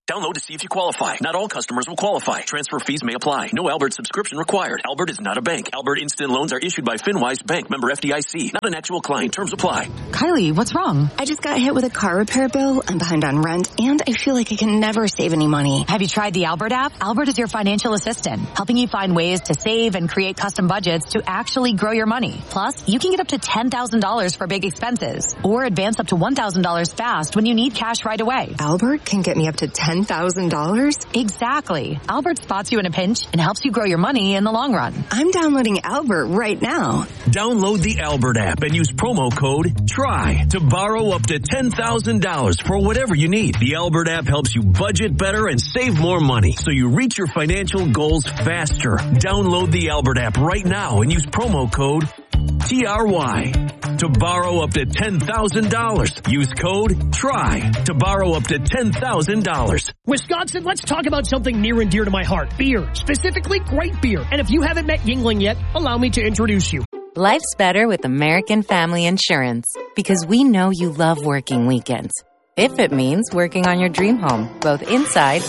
Download to see if you qualify. Not all customers will qualify. Transfer fees may apply. No Albert subscription required. Albert is not a bank. Albert Instant Loans are issued by FinWise Bank, member FDIC. Not an actual client. Terms apply. Kylie, what's wrong? I just got hit with a car repair bill. I'm behind on rent, and I feel like I can never save any money. Have you tried the Albert app? Albert is your financial assistant, helping you find ways to save and create custom budgets to actually grow your money. Plus, you can get up to $10,000 for big expenses, or advance up to $1,000 fast when you need cash right away. Albert can get me up to $10,000? Exactly. Albert spots you in a pinch and helps you grow your money in the long run. I'm downloading Albert right now. Download the Albert app and use promo code TRY to borrow up to $10,000 for whatever you need. The Albert app helps you budget better and save more money so you reach your financial goals faster. Download the Albert app right now and use promo code TRY to borrow up to $10,000. Use code TRY to borrow up to $10,000. Wisconsin, let's talk about something near and dear to my heart. Beer. Specifically, great beer. And if you haven't met Yingling yet, allow me to introduce you. Life's better with American Family Insurance because we know you love working weekends. If it means working on your dream home, both inside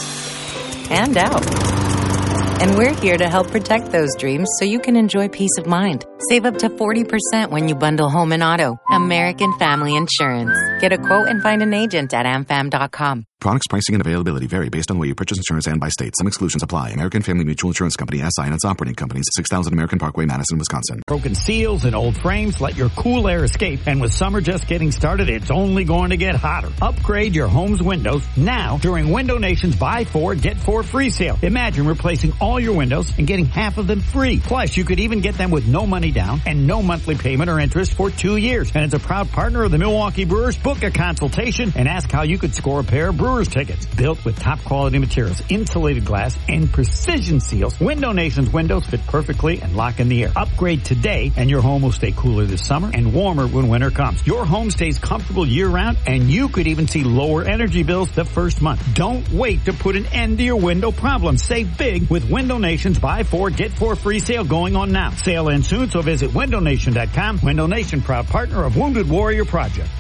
and out. And we're here to help protect those dreams so you can enjoy peace of mind. Save up to 40% when you bundle home and auto. American Family Insurance. Get a quote and find an agent at amfam.com. Products, pricing, and availability vary based on where you purchase insurance and by state. Some exclusions apply. American Family Mutual Insurance Company, SI, and its operating companies, 6000 American Parkway, Madison, Wisconsin. Broken seals and old frames let your cool air escape. And with summer just getting started, it's only going to get hotter. Upgrade your home's windows now during Window Nation's Buy 4, Get 4 free sale. Imagine replacing all your windows and getting half of them free. Plus, you could even get them with no money down and no monthly payment or interest for 2 years. And as a proud partner of the Milwaukee Brewers, book a consultation and ask how you could score a pair of Brewers tickets. Built with top quality materials, insulated glass, and precision seals, Window Nation's windows fit perfectly and lock in the air. Upgrade today and your home will stay cooler this summer and warmer when winter comes. Your home stays comfortable year-round and you could even see lower energy bills the first month. Don't wait to put an end to your window problems. Save big with Window Nation's Buy 4, Get 4 free sale going on now. Sale ends soon, so visit windownation.com. Window Nation, proud partner of Wounded Warrior Project.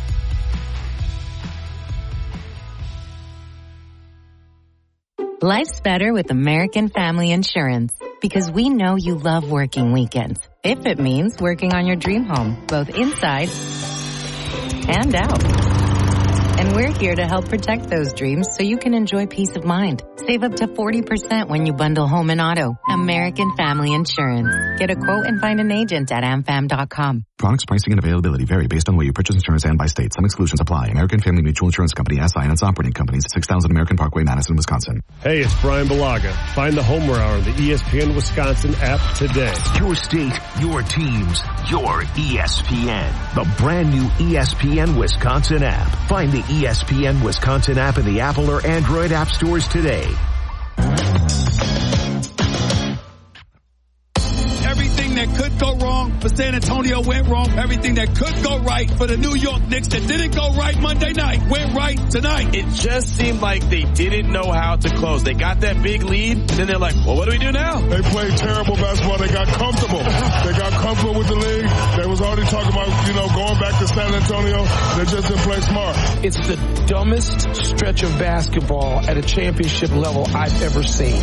Life's better with American Family Insurance because we know you love working weekends. If it means working on your dream home, both inside and out. And we're here to help protect those dreams so you can enjoy peace of mind. Save up to 40% when you bundle home and auto. American Family Insurance. Get a quote and find an agent at amfam.com. Products, pricing, and availability vary based on where you purchase insurance and by state. Some exclusions apply. American Family Mutual Insurance Company, SI, and its operating companies, 6000 American Parkway, Madison, Wisconsin. Hey, it's Brian Balaga. Find the Homer Hour on the ESPN Wisconsin app today. Your state, your teams, your ESPN. The brand new ESPN Wisconsin app. Find the ESPN Wisconsin app in the Apple or Android app stores today. Everything that could go wrong for San Antonio went wrong. Everything that could go right for the New York Knicks that didn't go right Monday night went right tonight. It just seemed like they didn't know how to close. They got that big lead, and then they're like, well, what do we do now? They played terrible basketball. They got comfortable. They got comfortable with the league. They was already talking about, going back to San Antonio. They just didn't play smart. It's the dumbest stretch of basketball at a championship level I've ever seen.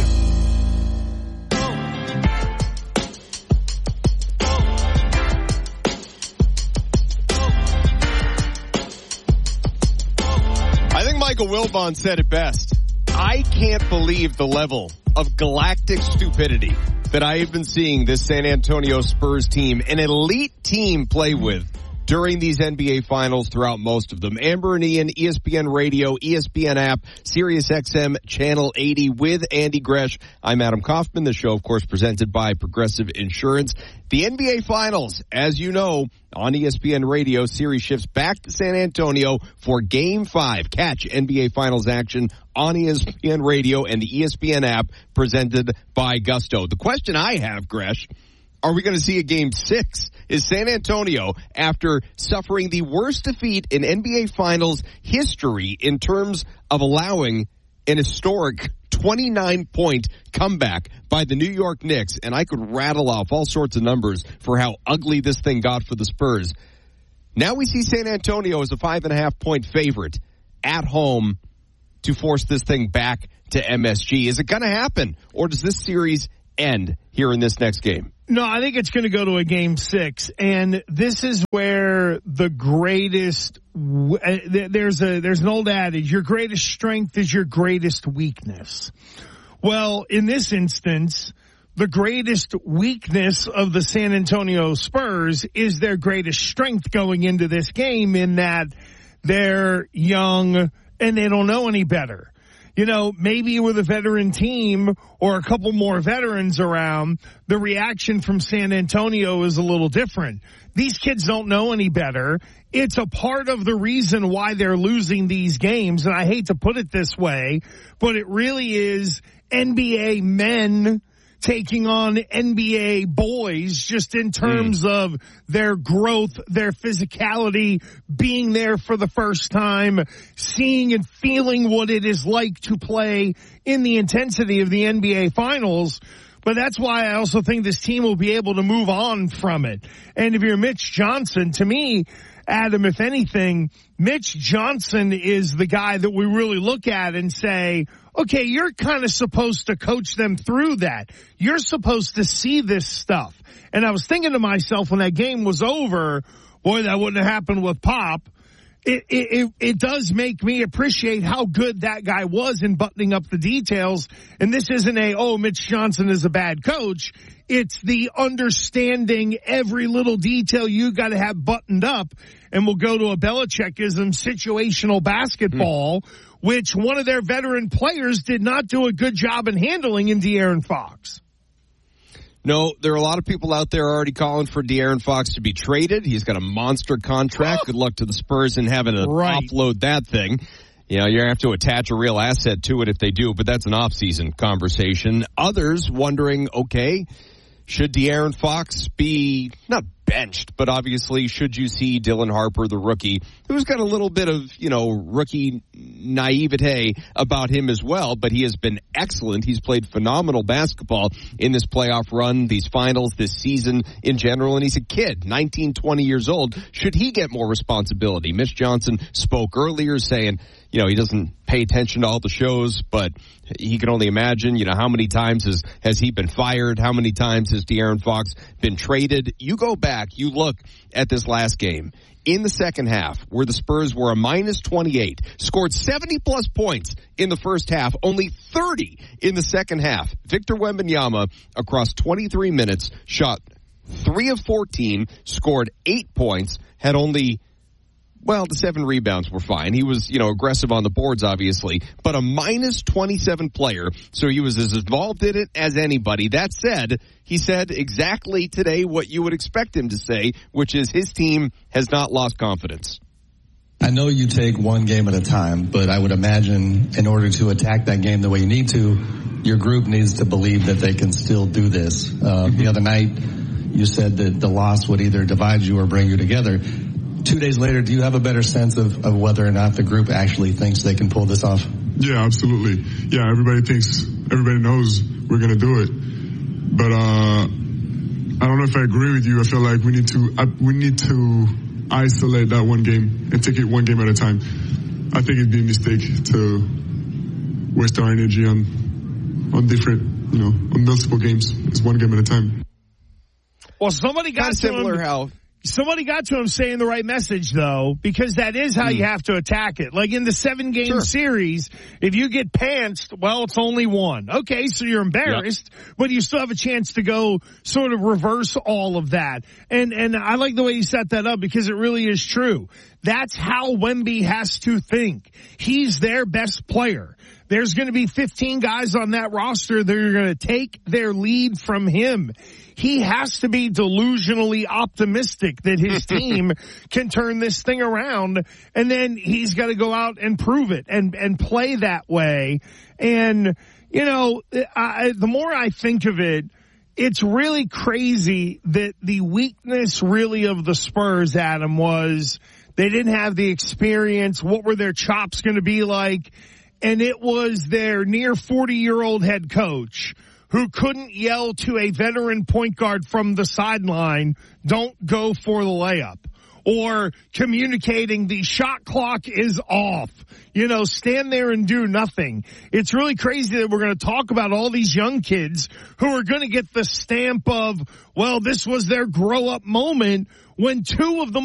Michael Wilbon said it best. I can't believe the level of galactic stupidity that I have been seeing this San Antonio Spurs team, an elite team, play with during these NBA Finals throughout most of them. Amber and Ian, ESPN Radio, ESPN app, Sirius XM, Channel 80 with Andy Gresh. I'm Adam Kaufman. The show, of course, presented by Progressive Insurance. The NBA Finals, as you know, on ESPN Radio, series shifts back to San Antonio for Game 5. Catch NBA Finals action on ESPN Radio and the ESPN app presented by Gusto. The question I have, Gresh, are we going to see a Game 6? Is San Antonio, after suffering the worst defeat in NBA Finals history in terms of allowing an historic 29-point comeback by the New York Knicks, and I could rattle off all sorts of numbers for how ugly this thing got for the Spurs. Now we see San Antonio as a 5.5-point favorite at home to force this thing back to MSG. Is it going to happen, or does this series end here in this next game? No, I think it's going to go to a game 6, and this is where the greatest, there's an old adage, your greatest strength is your greatest weakness. Well, in this instance, the greatest weakness of the San Antonio Spurs is their greatest strength going into this game, in that they're young and they don't know any better. You know, maybe with a veteran team or a couple more veterans around, the reaction from San Antonio is a little different. These kids don't know any better. It's a part of the reason why they're losing these games. And I hate to put it this way, but it really is NBA men taking on NBA boys, just in terms of their growth, their physicality, being there for the first time, seeing and feeling what it is like to play in the intensity of the NBA Finals. But that's why I also think this team will be able to move on from it. And if you're Mitch Johnson, to me, Adam, if anything, Mitch Johnson is the guy that we really look at and say, okay, you're kind of supposed to coach them through that. You're supposed to see this stuff. And I was thinking to myself when that game was over, boy, that wouldn't have happened with Pop. It does make me appreciate how good that guy was in buttoning up the details. And this isn't Mitch Johnson is a bad coach. It's the understanding every little detail you got to have buttoned up. And we'll go to a Belichickism, situational basketball, which one of their veteran players did not do a good job in handling in De'Aaron Fox. No, there are a lot of people out there already calling for De'Aaron Fox to be traded. He's got a monster contract. Good luck to the Spurs in having to offload that thing. You know, you're going to have to attach a real asset to it if they do, but that's an off-season conversation. Others wondering, okay, should De'Aaron Fox be not benched, but obviously should you see Dylan Harper, the rookie, who's got a little bit of, rookie naivete about him as well, but he has been excellent. He's played phenomenal basketball in this playoff run, these finals, this season in general, and he's a kid, 19, 20 years old. Should he get more responsibility? Mitch Johnson spoke earlier saying, he doesn't pay attention to all the shows, but he can only imagine, how many times has he been fired? How many times has De'Aaron Fox been traded? You go back, you look at this last game. In the second half, where the Spurs were a minus 28, scored 70-plus points in the first half, only 30 in the second half. Victor Wembanyama, across 23 minutes, shot 3 of 14, scored 8 points, had only... Well, the 7 rebounds were fine. He was, aggressive on the boards, obviously, but a minus 27 player, so he was as involved in it as anybody. That said, he said exactly today what you would expect him to say, which is his team has not lost confidence. I know you take one game at a time, but I would imagine in order to attack that game the way you need to, your group needs to believe that they can still do this. The other night, you said that the loss would either divide you or bring you together. 2 days later, do you have a better sense of whether or not the group actually thinks they can pull this off? Yeah, absolutely. Yeah, everybody knows we're going to do it. But I don't know if I agree with you. I feel like we need to isolate that one game and take it one game at a time. I think it'd be a mistake to waste our energy on different, on multiple games. It's one game at a time. Well, somebody got Somebody got to him saying the right message, though, because that is how you have to attack it. Like in the 7-game series, if you get pantsed, well, it's only one. Okay, so you're embarrassed, but you still have a chance to go sort of reverse all of that. And I like the way you set that up because it really is true. That's how Wemby has to think. He's their best player. There's going to be 15 guys on that roster that are going to take their lead from him. He has to be delusionally optimistic that his team can turn this thing around, and then he's got to go out and prove it and play that way. And, the more I think of it, it's really crazy that the weakness really of the Spurs, Adam, was they didn't have the experience. What were their chops going to be like? And it was their near 40-year-old head coach who couldn't yell to a veteran point guard from the sideline, don't go for the layup. or communicating the shot clock is off. You know, stand there and do nothing. It's really crazy that we're going to talk about all these young kids who are going to get the stamp of, well, this was their grow up moment, when two of the